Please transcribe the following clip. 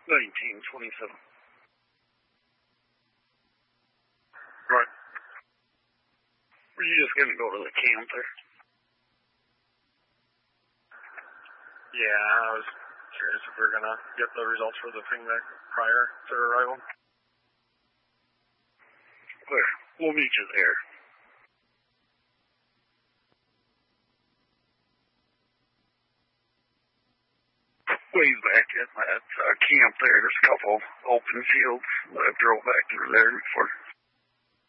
1927. Right. Were you just going to go to the camp there? Yeah, I was curious if we were going to get the results for the thing back prior to arrival. Where? We'll meet you there. Ways back at that camp there, there's a couple open fields that I drove back through there before.